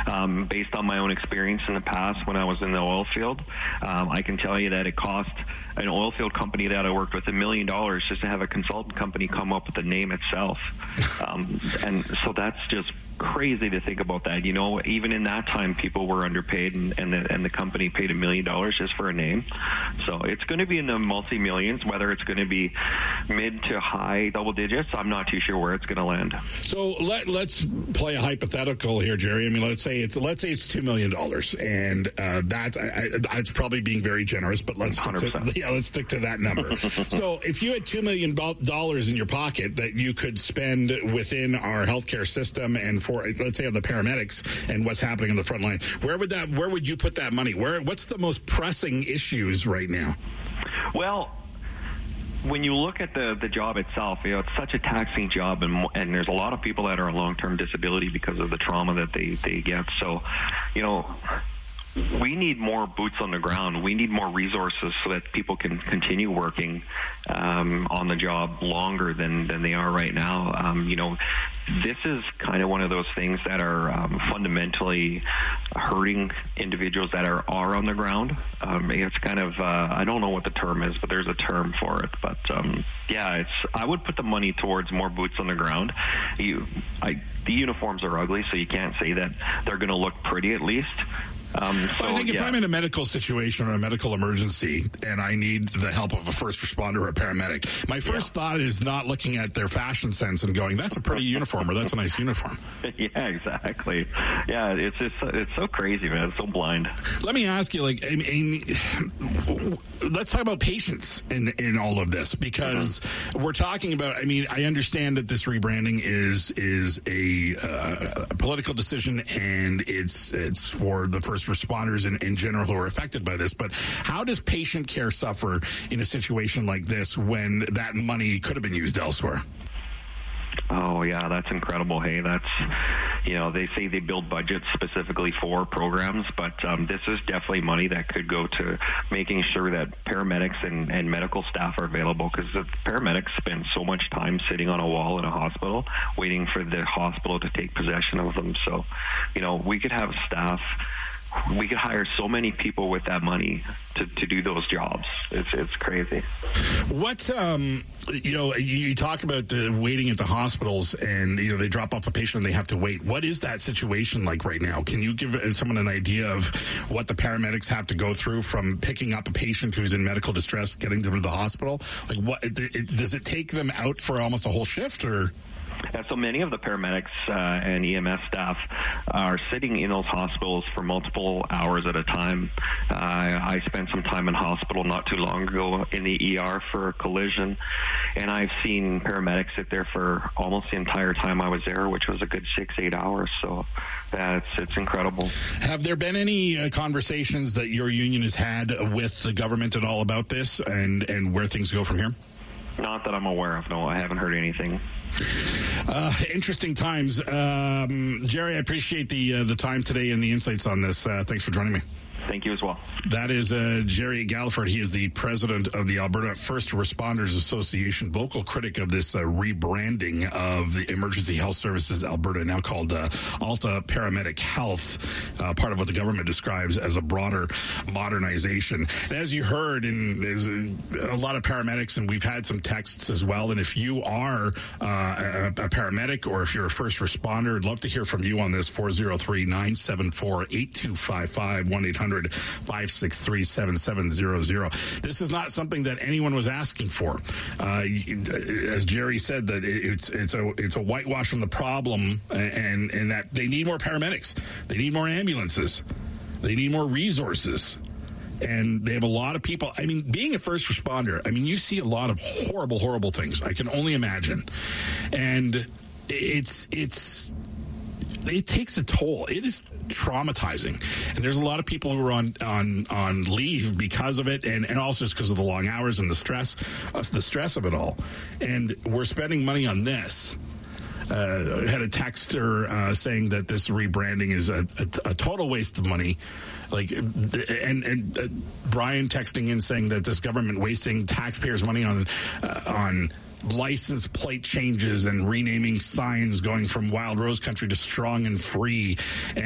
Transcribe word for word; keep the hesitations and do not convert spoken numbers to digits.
um, based on my own experience in the past when I was in the oil field, um, I can tell you that it cost an oil field company that I worked with a million dollars just to have a consultant company come up with the name itself. Um, and so that's just crazy to think about that. You know, even in that time, people were underpaid, and, and, the, and the company paid a million dollars just for a name. So it's going to be in the multi-millions. Whether it's going to be mid to high double digits, I'm not too sure where it's going to land. So let, let's play a hypothetical here, Jerry. I mean, let's say it's let's say it's two million dollars, and uh, that's I, I, it's probably being very generous, but let's stick to, yeah, let's stick to that number. So if you had two million dollars in your pocket that you could spend within our healthcare system and for, let's say, on the paramedics and what's happening on the front line, where would that where would you put that money? Where what's the most pressing issues right now? Well, when you look at the, the job itself, you know, it's such a taxing job, and and there's a lot of people that are on long-term disability because of the trauma that they, they get. So, you know, we need more boots on the ground. We need more resources so that people can continue working um, on the job longer than, than they are right now. Um, you know, this is kind of one of those things that are um, fundamentally hurting individuals that are, are on the ground. Um, it's kind of, uh, I don't know what the term is, but there's a term for it. But um, yeah, it's. I would put the money towards more boots on the ground. You, I, the uniforms are ugly, so you can't say that they're going to look pretty at least. Um, so, well, I think if yeah. I'm in a medical situation or a medical emergency and I need the help of a first responder or a paramedic, my first yeah. thought is not looking at their fashion sense and going, that's a pretty uniform or that's a nice uniform. Yeah, exactly. Yeah, it's just, it's so crazy, man. It's so blind. Let me ask you, like, I mean, let's talk about patience in, in all of this, because mm-hmm. we're talking about, I mean, I understand that this rebranding is is a, uh, a political decision, and it's it's for the first responders in, in general who are affected by this, but how does patient care suffer in a situation like this when that money could have been used elsewhere? Oh, yeah, that's incredible. Hey, that's, you know, they say they build budgets specifically for programs, but um, this is definitely money that could go to making sure that paramedics and, and medical staff are available, because the paramedics spend so much time sitting on a wall in a hospital waiting for the hospital to take possession of them. So, you know, we could have staff, we could hire so many people with that money to, to do those jobs. It's it's crazy. What, um, you know, you talk about the waiting at the hospitals, and, you know, they drop off a patient and they have to wait. What is that situation like right now? Can you give someone an idea of what the paramedics have to go through from picking up a patient who's in medical distress, getting them to the hospital? Like, what it, it, does it take them out for almost a whole shift, or? Yeah, so many of the paramedics uh, and E M S staff are sitting in those hospitals for multiple hours at a time. Uh, I spent some time in hospital not too long ago in the E R for a collision, and I've seen paramedics sit there for almost the entire time I was there, which was a good six, eight hours. So that's it's incredible. Have there been any uh, conversations that your union has had with the government at all about this, and, and where things go from here? Not that I'm aware of, no. I haven't heard anything. Uh, interesting times. Um, Jerry, I appreciate the uh, the time today and the insights on this. Uh, thanks for joining me. Thank you as well. That is uh, Jerry Galliford. He is the president of the Alberta First Responders Association, vocal critic of this uh, rebranding of the Emergency Health Services Alberta, now called uh, Alta Paramedic Health, uh, part of what the government describes as a broader modernization. And as you heard, and there's a, a lot of paramedics, and we've had some texts as well, and if you are uh, a, a paramedic or if you're a first responder, I'd love to hear from you on this. Four oh three, nine seven four, eight two five five, one eight hundred five six three, seven seven zero zero. This is not something that anyone was asking for. Uh, as Jerry said, that it's it's a it's a whitewash on the problem, and and that they need more paramedics, they need more ambulances, they need more resources. And they have a lot of people. I mean, being a first responder, I mean, you see a lot of horrible, horrible things. I can only imagine. And it's it's it takes a toll. It is traumatizing, and there's a lot of people who are on on on leave because of it, and and also just because of the long hours and the stress uh, the stress of it all. And we're spending money on this. Uh, I had a texter uh, saying that this rebranding is a, a, a total waste of money. Like, and and uh, Brian texting in saying that this government wasting taxpayers' money on uh, on license plate changes and renaming signs, going from Wild Rose Country to Strong and Free.